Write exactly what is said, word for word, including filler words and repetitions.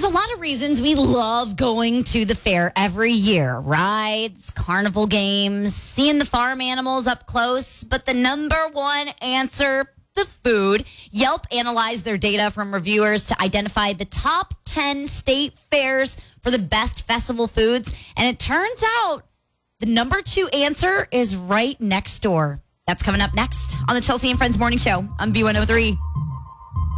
a lot of reasons we love going to the fair every year. Rides, carnival games, seeing the farm animals up close. But the number one answer, the food. Yelp analyzed their data from reviewers to identify the top ten state fairs for the best festival foods. And it turns out the number two answer is right next door. That's coming up next on the Chelsea and Friends Morning Show on B one oh three.